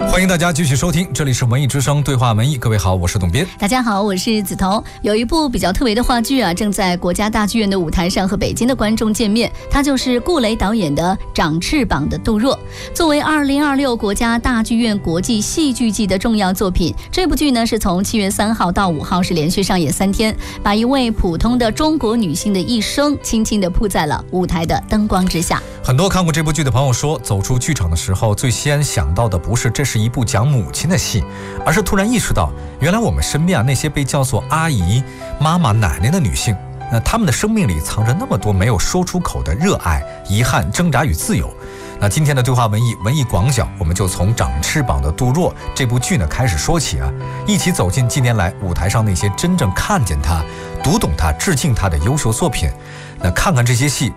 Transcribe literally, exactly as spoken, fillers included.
欢迎大家继续收听，这里是文艺之声对话文艺。各位好，我是董斌。 大家好，我是梓潼。有一部比较特别的话剧啊，正在国家大剧院的舞台上和北京的观众见面，它就是顾雷导演的《长翅膀的杜若》。作为二零二六国家大剧院国际戏剧季的重要作品，这部剧呢是从七月三号到五号是连续上演三天，把一位普通的中国女性的一生轻轻地铺在了舞台的灯光之下。 很多看过这部剧的朋友说，走出剧场的时候，最先想到的不是这是一部讲母亲的戏，而是突然意识到，原来我们身边啊那些被叫做阿姨、妈妈、奶奶的女性，那她们的生命里藏着那么多没有说出口的热爱、遗憾、挣扎与自由。那今天的对话文艺文艺广角，我们就从《长翅膀的杜若》这部剧呢开始说起啊，一起走进近年来舞台上那些真正看见她、读懂她、致敬她的优秀作品。那看看这些戏